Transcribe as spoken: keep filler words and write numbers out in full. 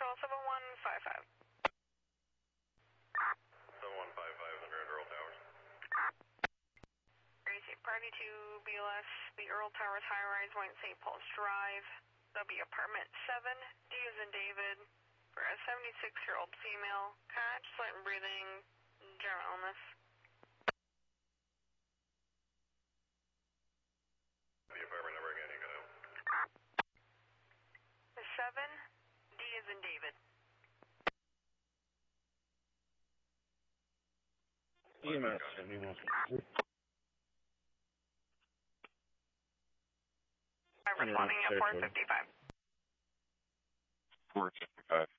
control seven one five five. seven one five five under Earl Towers. Party to B L S, the Earl Towers high rise, Point Saint Paul's Drive. That'll be apartment seven, D as in David, for a seventy-six year old female, catch, slight and breathing, general illness. The apartment number again, you can have. The seven, D as in David. E M S seventy-one. I'm responding at four fifty-five. four fifty-five.